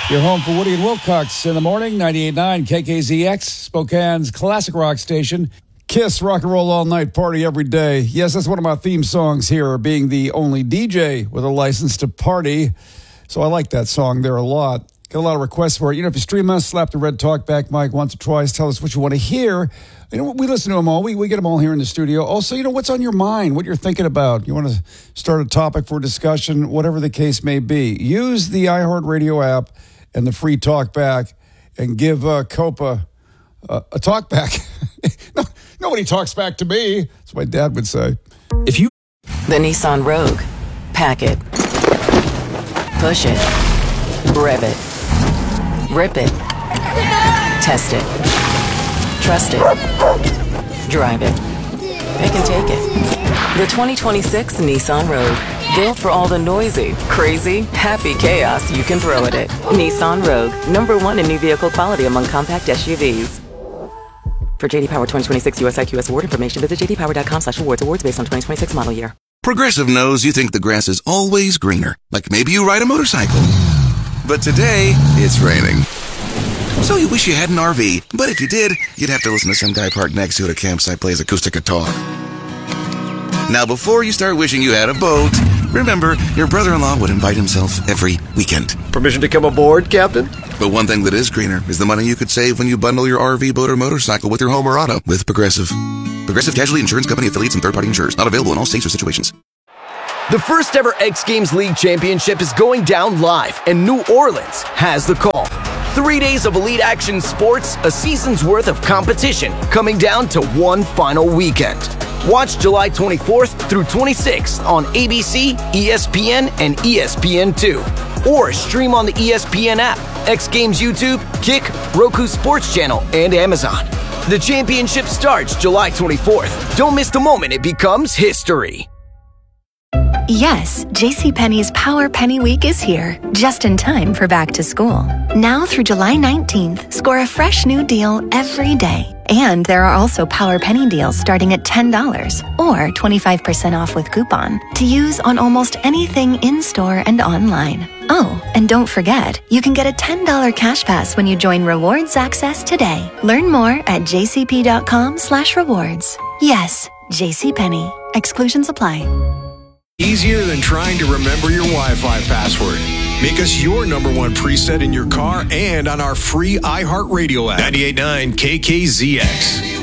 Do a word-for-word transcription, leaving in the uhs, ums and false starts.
You're home for Woody and Wilcox in the morning, ninety-eight point nine K K Z X, Spokane's classic rock station. Kiss, rock and roll all night, party every day. Yes, that's one of my theme songs here, being the only D J with a license to party. So I like that song there a lot. Got a lot of requests for it. You know, if you stream us, slap the red talk back mic once or twice, tell us what you want to hear. You know, we listen to them all. We, we get them all here in the studio. Also, you know, what's on your mind, what you're thinking about. You want to start a topic for discussion, whatever the case may be. Use the iHeartRadio app and the free talk back and give uh, Copa uh, a talk back. no, nobody talks back to me. That's what my dad would say. If you The Nissan Rogue. Pack it. Push it. Rev it. Rip it. Test it. Trust it. Drive it. Pick and take it. The twenty twenty-six Nissan Rogue. Built for all the noisy, crazy, happy chaos you can throw at it. Nissan Rogue. Number one in new vehicle quality among compact S U Vs. For J D Power twenty twenty-six U S I Q S award information, visit j d power dot com slash awards. Awards based on twenty twenty-six model year. Progressive knows you think the grass is always greener. Like maybe you ride a motorcycle. But today, it's raining. So you wish you had an R V. But if you did, you'd have to listen to some guy parked next to you at a campsite plays acoustic guitar. Now, before you start wishing you had a boat, remember, your brother-in-law would invite himself every weekend. Permission to come aboard, Captain? But one thing that is greener is the money you could save when you bundle your R V, boat, or motorcycle with your home or auto with Progressive. Progressive Casualty Insurance Company affiliates and third-party insurers. Not available in all states or situations. The first ever X Games League Championship is going down live, and New Orleans has the call. Three days of elite action sports, a season's worth of competition, coming down to one final weekend. Watch July twenty-fourth through twenty-sixth on A B C, E S P N, and E S P N two. Or stream on the E S P N app, X Games YouTube, Kick, Roku Sports Channel, and Amazon. The championship starts July twenty-fourth. Don't miss the moment it becomes history. Yes, JCPenney's Power Penny Week is here, just in time for back to school. Now through July nineteenth, score a fresh new deal every day. And there are also Power Penny deals starting at ten dollars or twenty-five percent off with coupon to use on almost anything in-store and online. Oh, and don't forget, you can get a ten dollars cash pass when you join Rewards Access today. Learn more at j c p dot com slash rewards. Yes, JCPenney. Exclusions apply. Easier than trying to remember your Wi-Fi password. Make us your number one preset in your car and on our free iHeartRadio app. ninety-eight point nine K K Z X.